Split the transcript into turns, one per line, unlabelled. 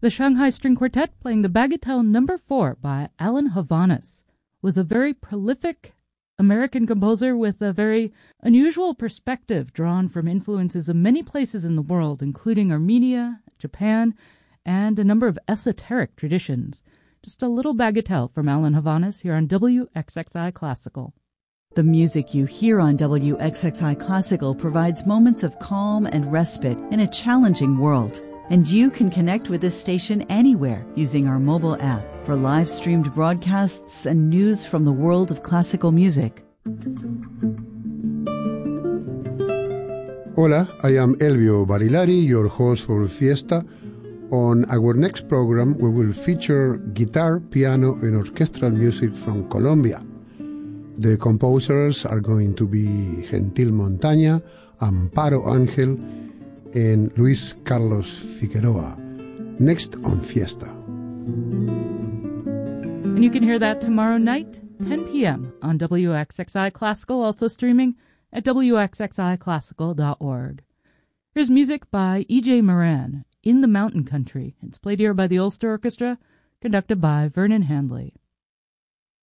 The Shanghai String Quartet, playing the Bagatelle No. 4 by Alan Hovhaness, was a very prolific American composer with a very unusual perspective drawn from influences of many places in the world, including Armenia, Japan, and a number of esoteric traditions. Just a little bagatelle from Alan Hovhaness here on WXXI Classical.
The music you hear on WXXI Classical provides moments of calm and respite in a challenging world. And you can connect with this station anywhere using our mobile app for live-streamed broadcasts and news from the world of classical music.
Hola, I am Elvio Barilari, your host for Fiesta. On our next program, we will feature guitar, piano, and orchestral music from Colombia. The composers are going to be Gentil Montaña, Amparo Ángel, and Luis Carlos Figueroa. Next on Fiesta.
And you can hear that tomorrow night, 10 p.m. on WXXI Classical, also streaming at WXXIClassical.org. Here's music by E.J. Moran, In the Mountain Country. It's played here by the Ulster Orchestra, conducted by Vernon Handley.